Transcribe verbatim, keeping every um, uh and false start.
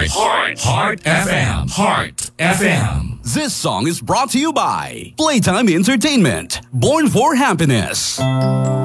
Heart. Heart. Heart F M. Heart F M. This song is brought to you by Playtime Entertainment. Born for Happiness.